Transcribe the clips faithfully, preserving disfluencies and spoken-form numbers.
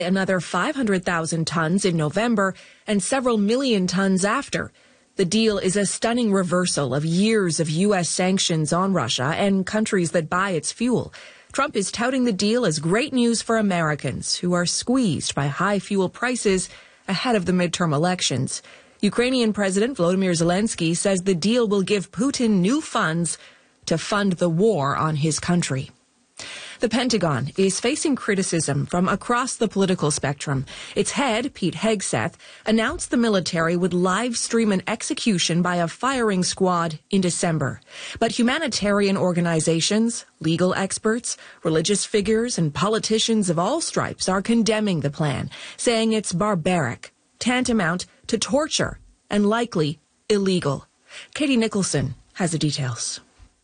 another five hundred thousand tons in November and several million tons after. The deal is a stunning reversal of years of U S sanctions on Russia and countries that buy its fuel. Trump is touting the deal as great news for Americans who are squeezed by high fuel prices ahead of the midterm elections. Ukrainian President Volodymyr Zelensky says the deal will give Putin new funds to fund the war on his country. The Pentagon is facing criticism from across the political spectrum. Its head, Pete Hegseth, announced the military would live stream an execution by a firing squad in December. But humanitarian organizations, legal experts, religious figures, and politicians of all stripes are condemning the plan, saying it's barbaric, tantamount to torture, and likely illegal. Katie Nicholson has the details.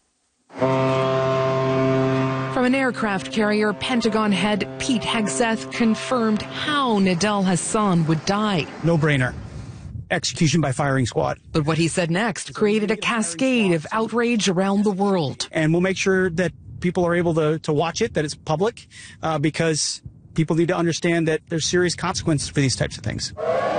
From an aircraft carrier, Pentagon head Pete Hegseth confirmed how Nidal Hasan would die. No brainer. Execution by firing squad. But what he said next created a cascade of outrage around the world. And we'll make sure that people are able to, to watch it, that it's public, uh, because people need to understand that there's serious consequences for these types of things.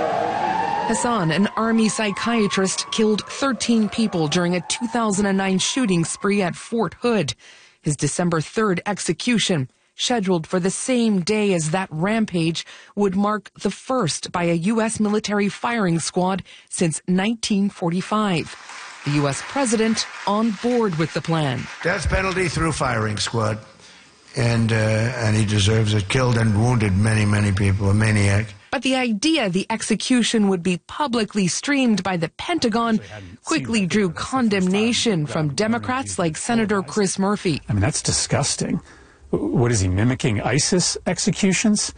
Hasan, an army psychiatrist, killed thirteen people during a two thousand nine shooting spree at Fort Hood. His December third execution, scheduled for the same day as that rampage, would mark the first by a U S military firing squad since nineteen forty-five. The U S president on board with the plan. Death penalty through firing squad. And, uh, and he deserves it. Killed and wounded many, many people. A maniac. But the idea the execution would be publicly streamed by the Pentagon quickly drew condemnation from Democrats like Senator Chris Murphy. I mean, that's disgusting. What is he, mimicking ISIS executions?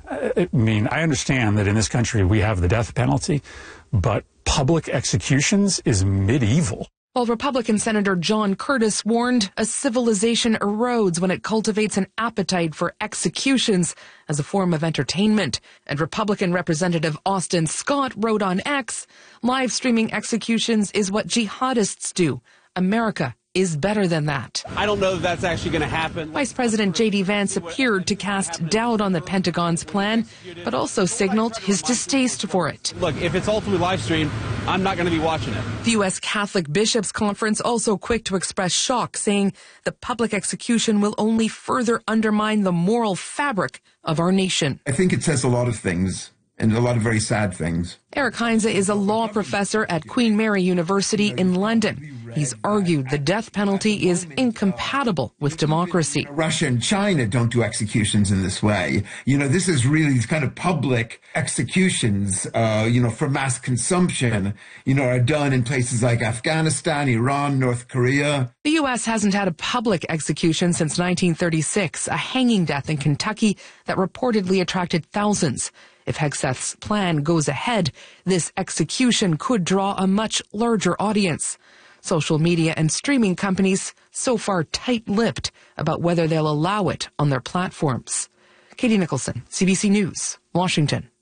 I mean, I understand that in this country we have the death penalty, but public executions is medieval. While Republican Senator John Curtis warned a civilization erodes when it cultivates an appetite for executions as a form of entertainment. And Republican Representative Austin Scott wrote on X, live streaming executions is what jihadists do. America is better than that. I don't know if that's actually going to happen. Vice President J D Vance appeared to cast doubt on the Pentagon's plan, but also signaled his distaste for it. Look, if it's ultimately live streamed, I'm not going to be watching it. The U S Catholic Bishops' Conference also quick to express shock, saying the public execution will only further undermine the moral fabric of our nation. I think it says a lot of things, and a lot of very sad things. Eric Heinze is a law professor at Queen Mary University in London. He's argued the death penalty is incompatible with democracy. Russia and China don't do executions in this way. You know, this is really these kind of public executions, uh, you know, for mass consumption, you know, are done in places like Afghanistan, Iran, North Korea. The U S hasn't had a public execution since nineteen thirty-six, a hanging death in Kentucky that reportedly attracted thousands. If Hegseth's plan goes ahead, this execution could draw a much larger audience. Social media and streaming companies so far tight-lipped about whether they'll allow it on their platforms. Katie Nicholson, C B C News, Washington.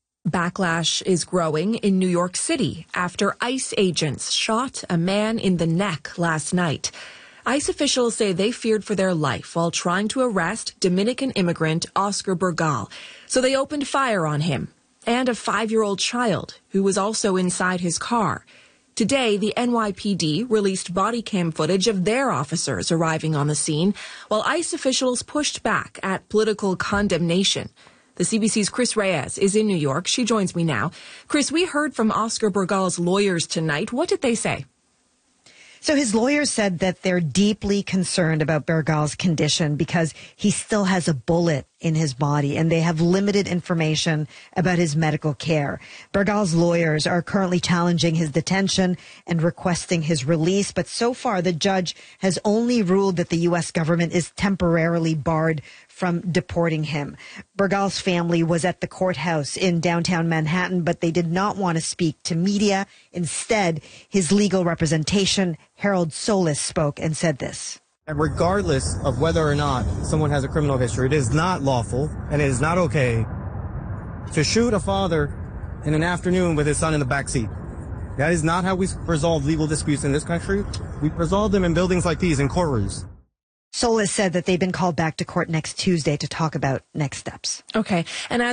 Backlash is growing in New York City after ICE agents shot a man in the neck last night. ICE officials say they feared for their life while trying to arrest Dominican immigrant Oscar Bergal. So they opened fire on him and a five-year-old child who was also inside his car. Today, the N Y P D released body cam footage of their officers arriving on the scene, while ICE officials pushed back at political condemnation. The C B C's Chris Reyes is in New York. She joins me now. Chris, we heard from Oscar Bergal's lawyers tonight. What did they say? So his lawyers said that they're deeply concerned about Bergal's condition because he still has a bullet in his body and they have limited information about his medical care. Bergal's lawyers are currently challenging his detention and requesting his release, but so far the judge has only ruled that the U S government is temporarily barred from deporting him. Bergal's family was at the courthouse in downtown Manhattan, but they did not want to speak to media. Instead, his legal representation, Harold Solis, spoke and said this. And regardless of whether or not someone has a criminal history, it is not lawful and it is not okay to shoot a father in an afternoon with his son in the back seat. That is not how we resolve legal disputes in this country. We resolve them in buildings like these, in courtrooms. Solis said that they've been called back to court next Tuesday to talk about next steps. Okay. And as